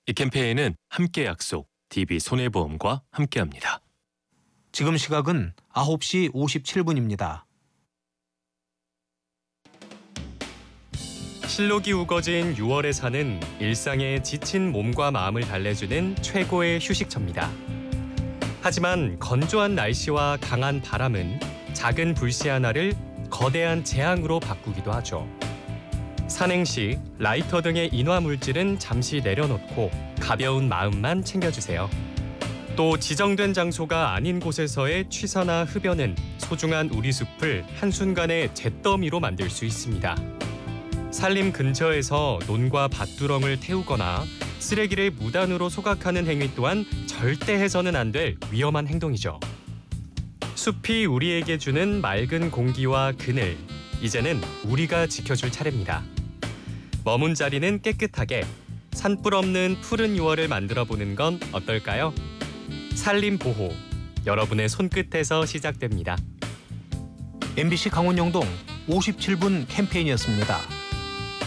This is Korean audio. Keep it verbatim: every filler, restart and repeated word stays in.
이 캠페인은 함께 약속, 디비손해보험과 함께합니다. 지금 시각은 아홉 시 오십칠 분입니다. 실록이 우거진 유월의 산은 일상에 지친 몸과 마음을 달래주는 최고의 휴식처입니다. 하지만 건조한 날씨와 강한 바람은 작은 불씨 하나를 거대한 재앙으로 바꾸기도 하죠. 산행 시 라이터 등의 인화 물질은 잠시 내려놓고 가벼운 마음만 챙겨주세요. 또 지정된 장소가 아닌 곳에서의 취사나 흡연은 소중한 우리 숲을 한순간에 잿더미로 만들 수 있습니다. 산림 근처에서 논과 밭두렁을 태우거나 쓰레기를 무단으로 소각하는 행위 또한 절대 해서는 안 될 위험한 행동이죠. 숲이 우리에게 주는 맑은 공기와 그늘, 이제는 우리가 지켜줄 차례입니다. 머문 자리는 깨끗하게, 산불 없는 푸른 유월을 만들어보는 건 어떨까요? 산림 보호, 여러분의 손끝에서 시작됩니다. 엠비씨 강원영동 오십칠 분 캠페인이었습니다.